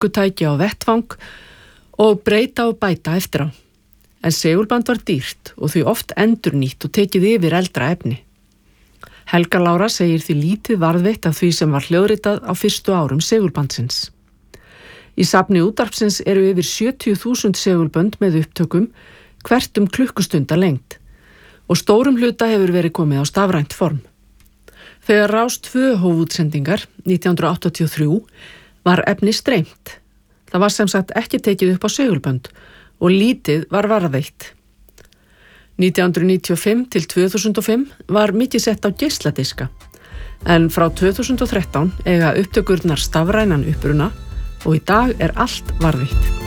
ökutæki á vettvang og breyta og bæta eftir á. En segulband var dýrt og því oft endurnýtt og tekið yfir eldra efni. Helga Lára segir því lítið varðveitt af því sem var hljóðritað á fyrstu árum segulbandsins. Í safni útvarpsins eru yfir 70.000 segulbönd með upptökum hvert klukkustunda lengd og stórum hluta hefur verið komið á stafrænt form. Þegar Rás 2 hóf útsendingar 1983 var efni streymt. Það var sem sagt ekki tekið upp á segulbönd og lítið var varðveitt. 1995 til 2005 var mikið sett á geisladiska, en frá 2013 eiga upptökurnar stafrænan uppruna og í dag allt varðveitt.